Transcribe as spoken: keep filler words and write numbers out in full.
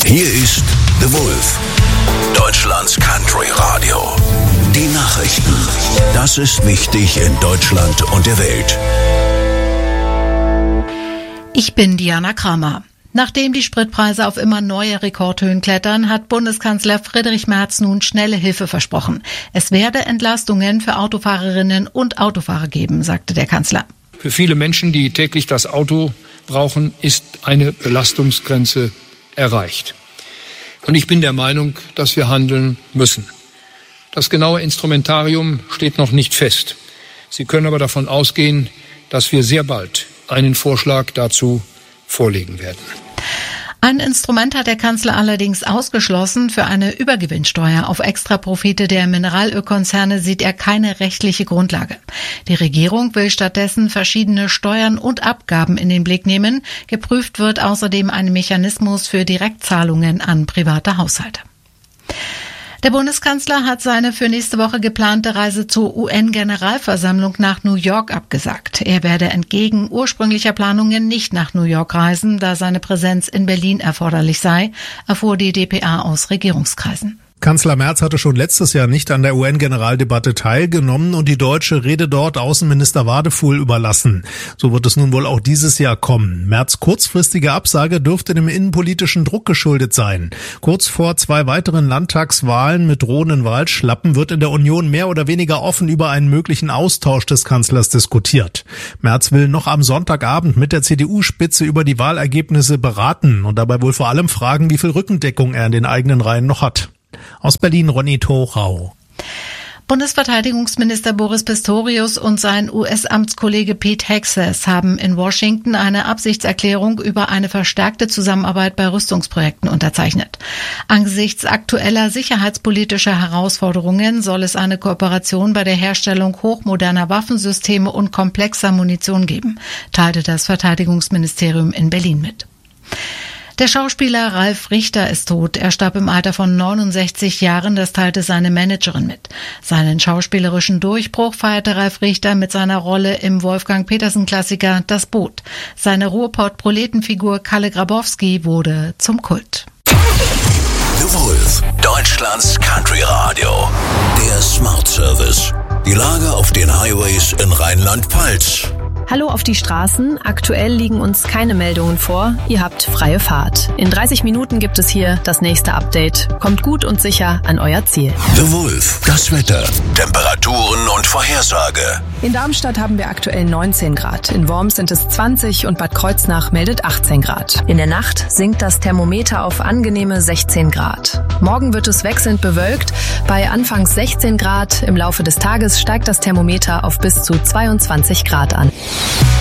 Hier ist The Wolf, Deutschlands Country Radio. Die Nachrichten. Das ist wichtig in Deutschland und der Welt. Ich bin Diana Kramer. Nachdem die Spritpreise auf immer neue Rekordhöhen klettern, hat Bundeskanzler Friedrich Merz nun schnelle Hilfe versprochen. Es werde Entlastungen für Autofahrerinnen und Autofahrer geben, sagte der Kanzler. Für viele Menschen, die täglich das Auto brauchen, ist eine Belastungsgrenze erreicht. Und ich bin der Meinung, dass wir handeln müssen. Das genaue Instrumentarium steht noch nicht fest. Sie können aber davon ausgehen, dass wir sehr bald einen Vorschlag dazu vorlegen werden. Ein Instrument hat der Kanzler allerdings ausgeschlossen. Für eine Übergewinnsteuer auf Extraprofite der Mineralölkonzerne sieht er keine rechtliche Grundlage. Die Regierung will stattdessen verschiedene Steuern und Abgaben in den Blick nehmen. Geprüft wird außerdem ein Mechanismus für Direktzahlungen an private Haushalte. Der Bundeskanzler hat seine für nächste Woche geplante Reise zur U N-Generalversammlung nach New York abgesagt. Er werde entgegen ursprünglicher Planungen nicht nach New York reisen, da seine Präsenz in Berlin erforderlich sei, erfuhr die D P A aus Regierungskreisen. Kanzler Merz hatte schon letztes Jahr nicht an der U N-Generaldebatte teilgenommen und die deutsche Rede dort Außenminister Wadefuhl überlassen. So wird es nun wohl auch dieses Jahr kommen. Merz' kurzfristige Absage dürfte dem innenpolitischen Druck geschuldet sein. Kurz vor zwei weiteren Landtagswahlen mit drohenden Wahlschlappen wird in der Union mehr oder weniger offen über einen möglichen Austausch des Kanzlers diskutiert. Merz will noch am Sonntagabend mit der C D U-Spitze über die Wahlergebnisse beraten und dabei wohl vor allem fragen, wie viel Rückendeckung er in den eigenen Reihen noch hat. Aus Berlin Ronny Thorau. Bundesverteidigungsminister Boris Pistorius und sein U S-Amtskollege Pete Hegseth haben in Washington eine Absichtserklärung über eine verstärkte Zusammenarbeit bei Rüstungsprojekten unterzeichnet. Angesichts aktueller sicherheitspolitischer Herausforderungen soll es eine Kooperation bei der Herstellung hochmoderner Waffensysteme und komplexer Munition geben, teilte das Verteidigungsministerium in Berlin mit. Der Schauspieler Ralf Richter ist tot. Er starb im Alter von neunundsechzig Jahren, das teilte seine Managerin mit. Seinen schauspielerischen Durchbruch feierte Ralf Richter mit seiner Rolle im Wolfgang-Petersen-Klassiker Das Boot. Seine Ruhrpott-Proletenfigur Kalle Grabowski wurde zum Kult. The Wolf, Deutschlands Country Radio. Der Smart Service. Die Lage auf den Highways in Rheinland-Pfalz. Hallo auf die Straßen. Aktuell liegen uns keine Meldungen vor. Ihr habt freie Fahrt. In dreißig Minuten gibt es hier das nächste Update. Kommt gut und sicher an euer Ziel. The Wolf, das Wetter, Temperaturen und Vorhersage. In Darmstadt haben wir aktuell neunzehn Grad. In Worms sind es zwanzig und Bad Kreuznach meldet achtzehn Grad. In der Nacht sinkt das Thermometer auf angenehme sechzehn Grad. Morgen wird es wechselnd bewölkt. Bei anfangs sechzehn Grad. Im Laufe des Tages steigt das Thermometer auf bis zu zweiundzwanzig Grad an.